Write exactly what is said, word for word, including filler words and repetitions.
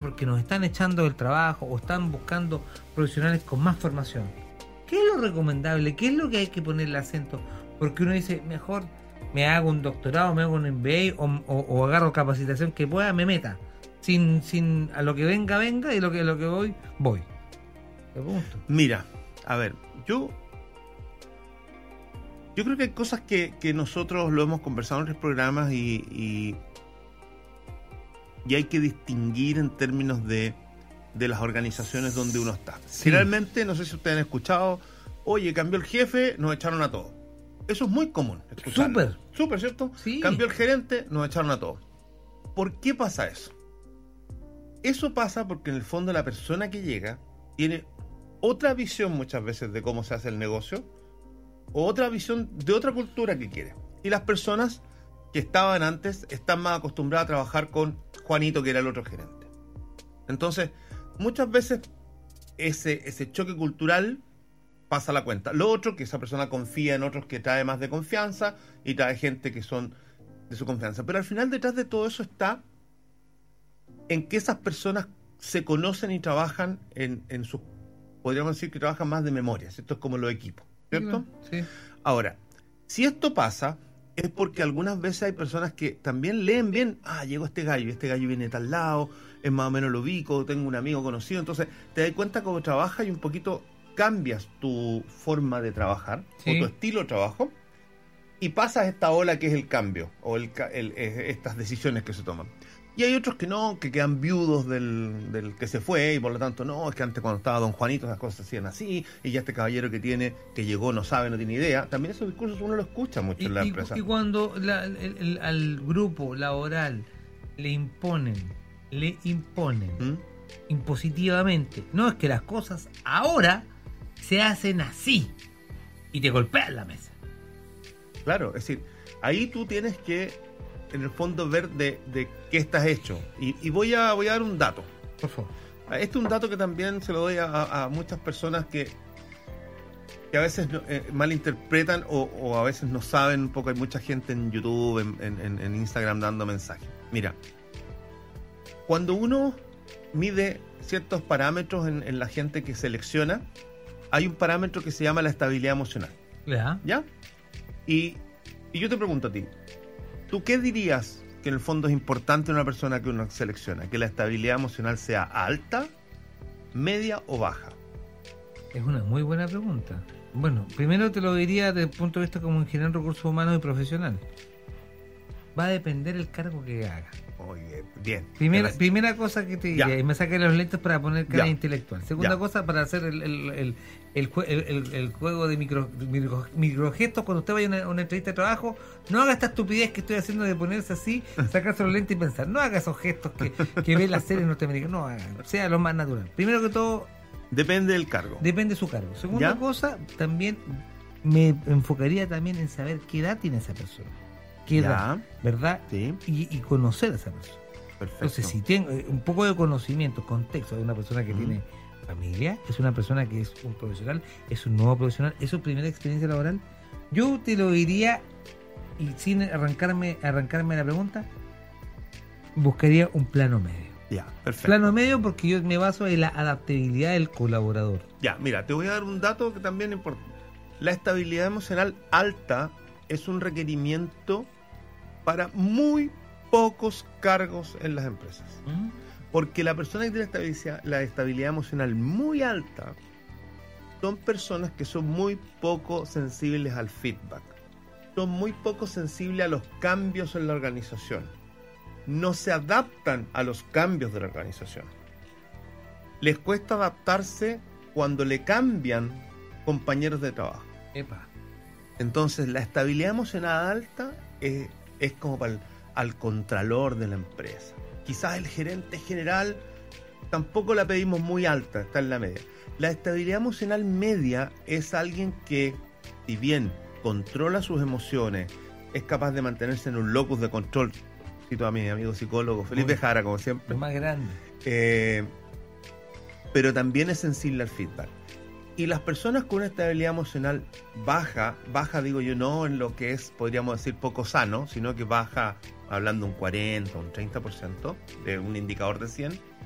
porque nos están echando del trabajo o están buscando profesionales con más formación. ¿Qué es lo recomendable? ¿Qué es lo que hay que ponerle acento? Porque uno dice, mejor me hago un doctorado, me hago un M B A o, o, o agarro capacitación que pueda, me meta. Sin, sin a lo que venga, venga, y lo que, lo que voy, voy. Te pregunto. Mira, a ver, yo yo creo que hay cosas que, que nosotros lo hemos conversado en otros programas y, y, y hay que distinguir en términos de, de las organizaciones donde uno está. Sí. Generalmente, no sé si ustedes han escuchado, oye, cambió el jefe, nos echaron a todos. Eso es muy común. Súper. Súper, ¿cierto? Sí. Cambió el gerente, nos echaron a todos. ¿Por qué pasa eso? Eso pasa porque en el fondo la persona que llega tiene otra visión muchas veces de cómo se hace el negocio o otra visión de otra cultura que quiere. Y las personas que estaban antes están más acostumbradas a trabajar con Juanito, que era el otro gerente. Entonces, muchas veces ese, ese choque cultural pasa la cuenta. Lo otro, que esa persona confía en otros que trae más de confianza y trae gente que son de su confianza. Pero al final detrás de todo eso está en que esas personas se conocen y trabajan en, en sus, podríamos decir que trabajan más de memoria. Esto es como los equipos, ¿cierto? Sí. Ahora, si esto pasa, es porque algunas veces hay personas que también leen bien, ah, llegó este gallo, este gallo viene de tal lado, es más o menos lo ubico, tengo un amigo conocido, entonces te das cuenta cómo trabaja y un poquito cambias tu forma de trabajar, sí, o tu estilo de trabajo, y pasas esta ola que es el cambio, o el, el, estas decisiones que se toman. Y hay otros que no, que quedan viudos del, del que se fue, y por lo tanto, no, es que antes cuando estaba Don Juanito las cosas se hacían así, y ya este caballero que tiene, que llegó, no sabe, no tiene idea. También esos discursos uno los escucha mucho y, en la y, empresa. Y cuando la, el, el, al grupo laboral le imponen, le imponen ¿Mm? impositivamente, no, es que las cosas ahora se hacen así, y te golpean la mesa. Claro, es decir, ahí tú tienes que, en el fondo, ver de, de qué estás hecho. Y, y voy a voy a dar un dato. Por favor. Este es un dato que también se lo doy a, a muchas personas que, que a veces no, eh, malinterpretan o, o a veces no saben un poco. Hay mucha gente en YouTube, en, en, en Instagram dando mensajes. Mira, cuando uno mide ciertos parámetros en, en la gente que selecciona, hay un parámetro que se llama la estabilidad emocional. ¿Ya? ¿Ya? Y, y yo te pregunto a ti, ¿tú qué dirías que en el fondo es importante en una persona que uno selecciona? ¿Que la estabilidad emocional sea alta, media o baja? Es una muy buena pregunta. Bueno, primero te lo diría desde el punto de vista como ingeniero en recursos humanos y profesional. Va a depender el cargo que haga. Oye, bien. Primera, primera cosa que te diría, y me saqué los lentes para poner cara ya. intelectual. Segunda ya. cosa, para hacer el, el, el, el, el, el juego de micro, micro, microgestos cuando usted vaya a una, una entrevista de trabajo, no haga esta estupidez que estoy haciendo de ponerse así, sacarse los lentes y pensar. No haga esos gestos que, que ve las series norteamericanas. No haga, sea lo más natural. Primero que todo, depende del cargo. Depende de su cargo. Segunda ¿Ya? cosa, también me enfocaría también en saber qué edad tiene esa persona. Qué edad, ¿verdad? Sí. Y, y conocer a esa persona. Perfecto. Entonces, si tengo un poco de conocimiento, contexto de una persona que mm. tiene familia, es una persona que es un profesional, es un nuevo profesional, es su primera experiencia laboral, yo te lo diría, y sin arrancarme arrancarme la pregunta, buscaría un plano medio. Ya, perfecto. Plano medio porque yo me baso en la adaptabilidad del colaborador. Ya, mira, te voy a dar un dato que también es importante. La estabilidad emocional alta es un requerimiento para muy pocos cargos en las empresas. ¿Mm? Porque la persona que tiene la estabilidad, la estabilidad emocional muy alta son personas que son muy poco sensibles al feedback. Son muy poco sensibles a los cambios en la organización. No se adaptan a los cambios de la organización. Les cuesta adaptarse cuando le cambian compañeros de trabajo. Epa. Entonces, la estabilidad emocional alta es, es como para el al contralor de la empresa. Quizás el gerente general tampoco la pedimos muy alta, está en la media. La estabilidad emocional media es alguien que, si bien controla sus emociones, es capaz de mantenerse en un locus de control. Cito a mi amigo psicólogo Felipe Jara, como siempre. Lo más grande. Eh, pero también es sensible al feedback. Y las personas con una estabilidad emocional baja, baja digo yo, no en lo que es, podríamos decir, poco sano, sino que baja, hablando un cuarenta, un treinta por ciento de un indicador de cien,